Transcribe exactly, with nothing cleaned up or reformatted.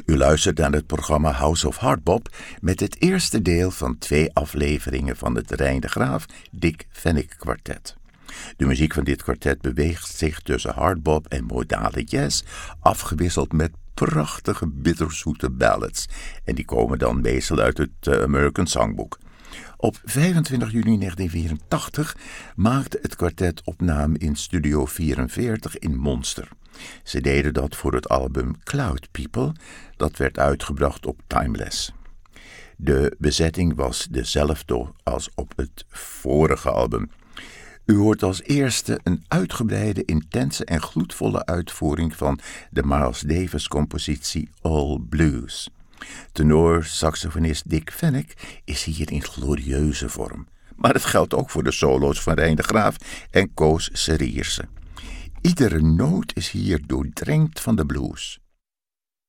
U luistert naar het programma House of Hardbop met het eerste deel van twee afleveringen van het Rijn de Graaf Dick Fenwick kwartet. De muziek van dit kwartet beweegt zich tussen hardbop en modale jazz, afgewisseld met prachtige bitterzoete ballads. En die komen dan meestal uit het uh, American Songbook. Op vijfentwintig juni negentien vierentachtig maakte het kwartet opname in Studio vierenveertig in Monster. Ze deden dat voor het album Cloud People, dat werd uitgebracht op Timeless. De bezetting was dezelfde als op het vorige album. U hoort als eerste een uitgebreide, intense en gloedvolle uitvoering van de Miles Davis-compositie All Blues. Tenor-saxofonist Dick Fenwick is hier in glorieuze vorm. Maar het geldt ook voor de solo's van Rijn de Graaf en Koos Serierse. Iedere noot is hier doordrenkt van de blues.